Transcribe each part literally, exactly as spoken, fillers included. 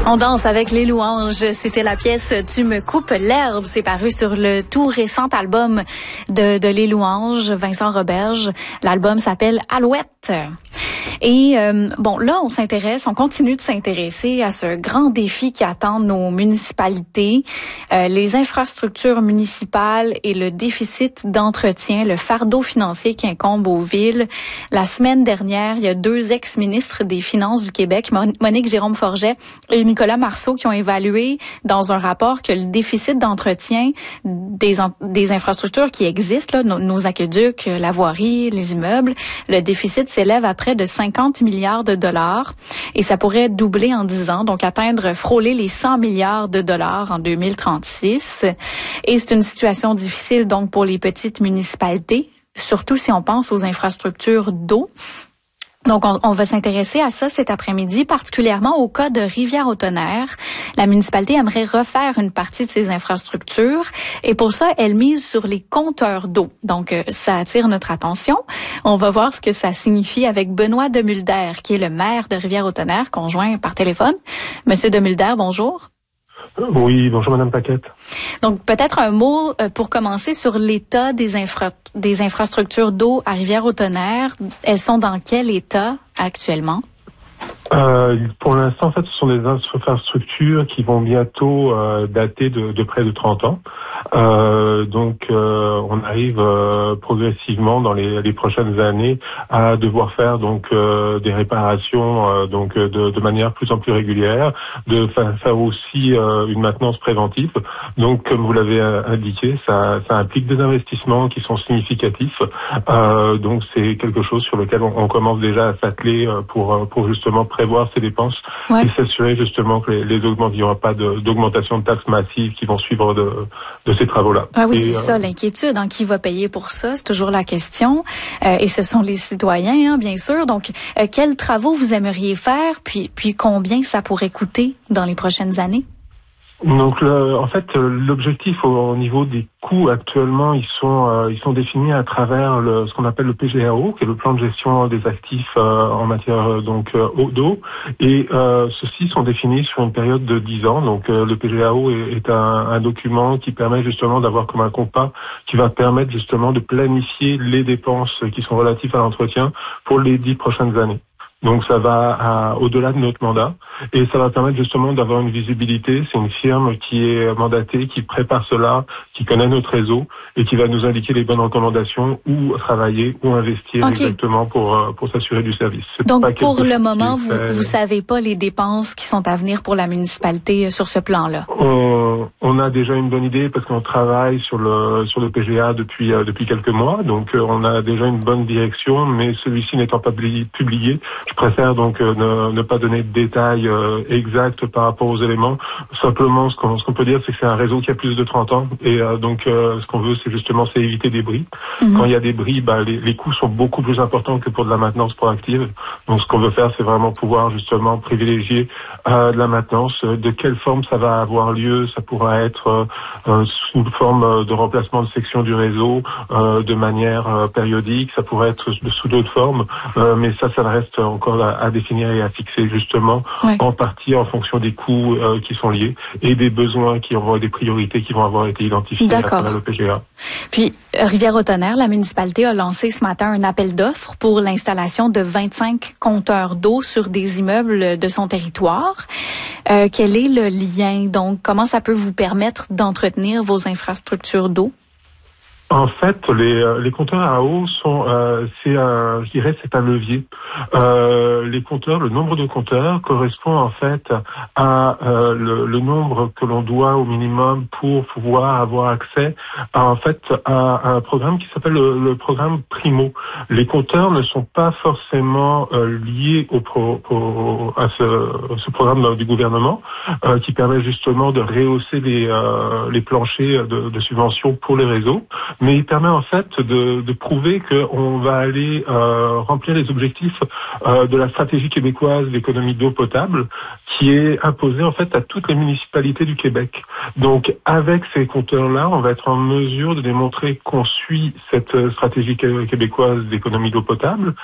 On danse avec les louanges. C'était la pièce « Tu me coupes l'herbe ». C'est paru sur le tout récent album de, de Les Louanges, Vincent Roberge. L'album s'appelle « Alouette ». Et euh, bon, là, on s'intéresse, on continue de s'intéresser à ce grand défi qui attend nos municipalités, euh, les infrastructures municipales et le déficit d'entretien, le fardeau financier qui incombe aux villes. La semaine dernière, il y a deux ex-ministres des Finances du Québec, Monique Jérôme-Forget et Nicolas Marceau, qui ont évalué dans un rapport que le déficit d'entretien des, en, des infrastructures qui existent, là, nos, nos aqueducs, la voirie, les immeubles, le déficit s'élève à près de cinquante milliards de dollars et ça pourrait doubler en dix ans, donc atteindre, frôler les cent milliards de dollars en deux mille trente-six. Et c'est une situation difficile donc pour les petites municipalités, surtout si on pense aux infrastructures d'eau. Donc, on, on va s'intéresser à ça cet après-midi, particulièrement au cas de Rivière-au-Tonnerre. La municipalité aimerait refaire une partie de ses infrastructures et pour ça, elle mise sur les compteurs d'eau. Donc, ça attire notre attention. On va voir ce que ça signifie avec Benoît Demulder, qui est le maire de Rivière-au-Tonnerre, qu'on joint par téléphone. Monsieur Demulder, bonjour. Oui, bonjour Madame Paquette. Donc, peut-être un mot euh, pour commencer sur l'état des, infra- des infrastructures d'eau à Rivière-au-Tonnerre. Elles sont dans quel état actuellement? Euh, pour l'instant, en fait, ce sont des infrastructures qui vont bientôt euh, dater de, de près de trente ans. Euh, donc, euh, on arrive euh, progressivement dans les, les prochaines années à devoir faire donc euh, des réparations euh, donc de, de manière plus en plus régulière, de fa- faire aussi euh, une maintenance préventive. Donc, comme vous l'avez indiqué, ça, ça implique des investissements qui sont significatifs. Euh, donc, c'est quelque chose sur lequel on, on commence déjà à s'atteler pour pour justement prévoir ces dépenses ouais. et s'assurer justement que les, les augmentent, il n'y aura pas de, d'augmentation de taxes massives qui vont suivre de, de ces travaux-là. Ah oui, et, c'est euh, ça, l'inquiétude. Hein, qui va payer pour ça? C'est toujours la question. Euh, et ce sont les citoyens, hein, bien sûr. Donc, euh, quels travaux vous aimeriez faire, puis, puis combien ça pourrait coûter dans les prochaines années? Donc, le, en fait, l'objectif au, au niveau des coûts actuellement, ils sont euh, ils sont définis à travers le, ce qu'on appelle le P G A O, qui est le plan de gestion des actifs euh, en matière euh, donc euh, d'eau. Et euh, ceux-ci sont définis sur une période de dix ans. Donc, euh, le P G A O est, est un, un document qui permet justement d'avoir comme un compas qui va permettre justement de planifier les dépenses qui sont relatives à l'entretien pour les dix prochaines années. Donc ça va à, au-delà de notre mandat et ça va permettre justement d'avoir une visibilité. C'est une firme qui est mandatée, qui prépare cela, qui connaît notre réseau et qui va nous indiquer les bonnes recommandations où travailler, où investir okay. exactement pour pour s'assurer du service. C'est Donc pour le moment, vous fait... vous savez pas les dépenses qui sont à venir pour la municipalité sur ce plan-là. On, on a déjà une bonne idée parce qu'on travaille sur le sur le P G A depuis euh, depuis quelques mois. Donc euh, on a déjà une bonne direction, mais celui-ci n'étant pas publié. Je préfère donc euh, ne, ne pas donner de détails euh, exacts par rapport aux éléments. Simplement, ce qu'on, ce qu'on peut dire, c'est que c'est un réseau qui a plus de trente ans. Et euh, donc, euh, ce qu'on veut, c'est justement c'est éviter des bris. Mm-hmm. Quand il y a des bris, bah, les, les coûts sont beaucoup plus importants que pour de la maintenance proactive. Donc, ce qu'on veut faire, c'est vraiment pouvoir justement privilégier euh, de la maintenance. De quelle forme ça va avoir lieu? Ça pourra être euh, sous forme de remplacement de sections du réseau, euh, de manière euh, périodique. Ça pourrait être sous d'autres formes. Euh, mais ça, ça reste encore à, à définir et à fixer justement ouais. en partie en fonction des coûts euh, qui sont liés et des besoins qui vont des priorités qui vont avoir été identifiées à travers le P G A. Puis Rivière-au-Tonnerre, la municipalité a lancé ce matin un appel d'offres pour l'installation de vingt-cinq compteurs d'eau sur des immeubles de son territoire. Euh, quel est le lien? Donc, comment ça peut vous permettre d'entretenir vos infrastructures d'eau? En fait, les, les compteurs à eau sont, euh, c'est un, je dirais, c'est un levier. Euh, les compteurs, le nombre de compteurs correspond en fait à euh, le, le nombre que l'on doit au minimum pour pouvoir avoir accès à, en fait à, à un programme qui s'appelle le, le programme Primo. Les compteurs ne sont pas forcément euh, liés au, pro, au à ce, ce programme du gouvernement euh, qui permet justement de rehausser les, euh, les planchers de, de subventions pour les réseaux. Mais il permet en fait de, de prouver qu'on va aller euh, remplir les objectifs euh, de la stratégie québécoise d'économie d'eau potable qui est imposée en fait à toutes les municipalités du Québec. Donc avec ces compteurs-là, on va être en mesure de démontrer qu'on suit cette stratégie québécoise d'économie d'eau potable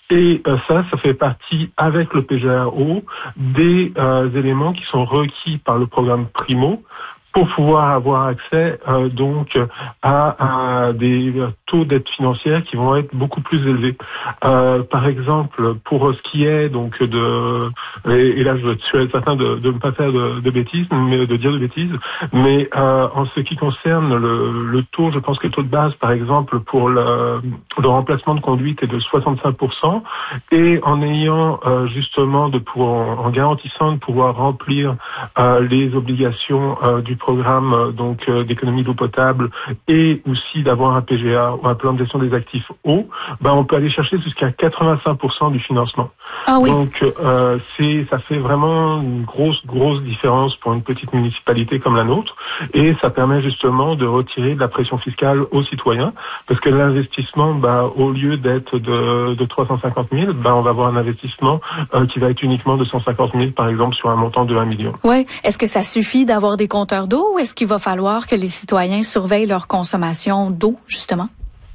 Et euh, ça, ça fait partie, avec le P G A O, des euh, éléments qui sont requis par le programme Primo pour pouvoir avoir accès euh, donc à, à des taux d'aide financière qui vont être beaucoup plus élevés. Euh, par exemple, pour ce qui est donc de et, et là je suis certain de, de ne pas faire de, de bêtises, mais de dire de bêtises, mais euh, en ce qui concerne le, le taux, je pense que le taux de base, par exemple, pour le, le remplacement de conduite est de soixante-cinq pour cent, et en ayant euh, justement de pour en, en garantissant de pouvoir remplir euh, les obligations euh, du programme euh, donc euh, d'économie d'eau potable et aussi d'avoir un P G A ou un plan de gestion des actifs eau, ben on peut aller chercher jusqu'à quatre-vingt-cinq pour cent du financement. Ah oui. Donc euh, c'est ça fait vraiment une grosse grosse différence pour une petite municipalité comme la nôtre, et ça permet justement de retirer de la pression fiscale aux citoyens, parce que l'investissement, ben, au lieu d'être de, de trois cent cinquante mille, ben on va avoir un investissement euh, qui va être uniquement de cent cinquante mille par exemple sur un montant de un million. Oui. Est-ce que ça suffit d'avoir des compteurs d'eau, ou est-ce qu'il va falloir que les citoyens surveillent leur consommation d'eau, justement?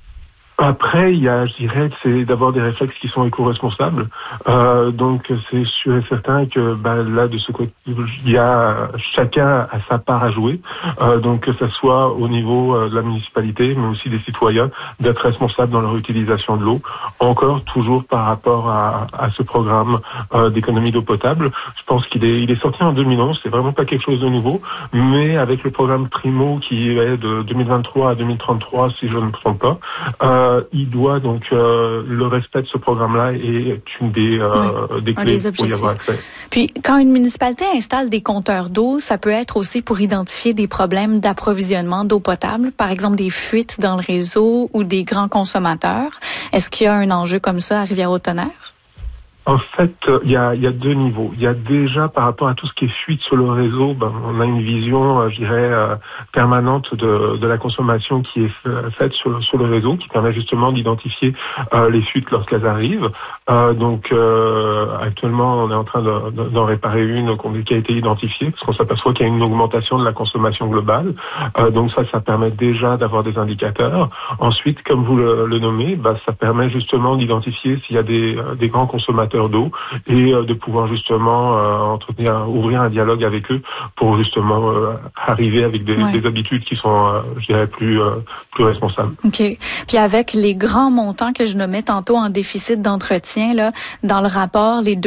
Après, il y a, je dirais, c'est d'avoir des réflexes qui sont éco-responsables. Euh, donc, c'est sûr et certain que bah, là, de ce côté, il y a chacun a sa part à jouer. Euh, donc, que ce soit au niveau euh, de la municipalité, mais aussi des citoyens, d'être responsables dans leur utilisation de l'eau. Encore, toujours par rapport à, à ce programme euh, d'économie d'eau potable. Je pense qu'il est, il est sorti en deux mille onze. C'est vraiment pas quelque chose de nouveau, mais avec le programme Primo qui est de deux mille vingt-trois à deux mille trente-trois, si je ne me trompe pas. Euh, Euh, il doit donc euh, le respect de ce programme-là est une des, euh, oui, des clés pour y avoir accès. Puis, quand une municipalité installe des compteurs d'eau, ça peut être aussi pour identifier des problèmes d'approvisionnement d'eau potable, par exemple des fuites dans le réseau ou des grands consommateurs. Est-ce qu'il y a un enjeu comme ça à Rivière-au-Tonnerre? En fait, il y a, il y a deux niveaux. Il y a déjà, par rapport à tout ce qui est fuite sur le réseau, ben, on a une vision, je dirais, euh, permanente de, de la consommation qui est faite sur, sur le réseau, qui permet justement d'identifier euh, les fuites lorsqu'elles arrivent. Euh, donc, euh, actuellement, on est en train de, de, d'en réparer une qui a été identifiée, parce qu'on s'aperçoit qu'il y a une augmentation de la consommation globale. Euh, donc ça, ça permet déjà d'avoir des indicateurs. Ensuite, comme vous le, le nommez, ben, ça permet justement d'identifier s'il y a des, des grands consommateurs d'eau, et euh, de pouvoir justement euh, entretenir, ouvrir un dialogue avec eux pour justement euh, arriver avec des, ouais. des habitudes qui sont, euh, je dirais, plus euh, plus responsables. OK. Puis avec les grands montants que je nommais tantôt en déficit d'entretien, là, dans le rapport, les deux